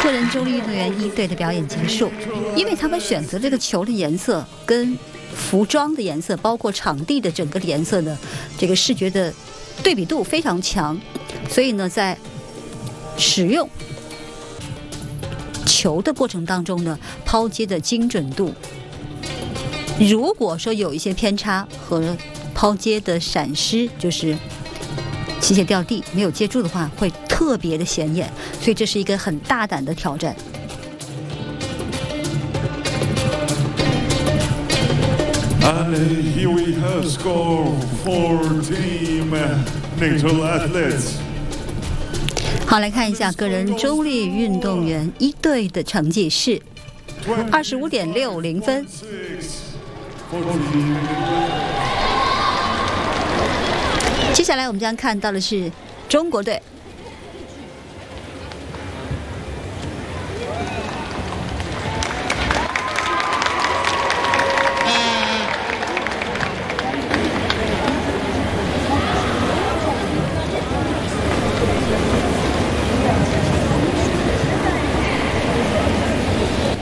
个人中立运动员1队的表演结束，因为他们选择这个球的颜色跟服装的颜色，包括场地的整个的颜色呢，这个视觉的对比度非常强，所以呢，在使用球的过程当中呢，抛接的精准度，如果说有一些偏差和抛接的闪失，就是器械掉地没有接住的话，会特别的显眼，所以这是一个很大胆的挑战。 And here we have score for Team Natal Athletes。 好，来看一下个人中立运动员1队的成绩是25.60分。接下来我们将看到的是中国队